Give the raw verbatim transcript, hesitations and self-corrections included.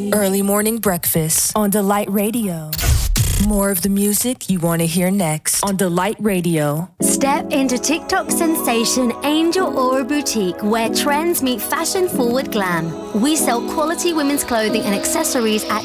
Early morning breakfast on Delight Radio. More of the music you want to hear next on Delight Radio. Step into TikTok sensation Angel Aura Boutique, where trends meet fashion-forward glam. We sell quality women's clothing and accessories at